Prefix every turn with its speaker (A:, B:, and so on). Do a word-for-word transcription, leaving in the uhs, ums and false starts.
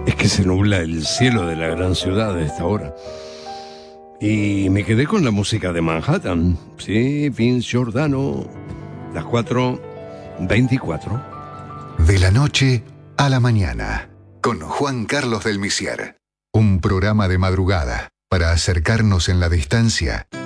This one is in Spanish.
A: Es que se nubla el cielo de la gran ciudad a esta hora. Y me quedé con la música de Manhattan. Sí, Vince Giordano. Las cuatro veinticuatro.
B: De la noche a la mañana. Con Juan Carlos del Misier. Un programa de madrugada para acercarnos en la distancia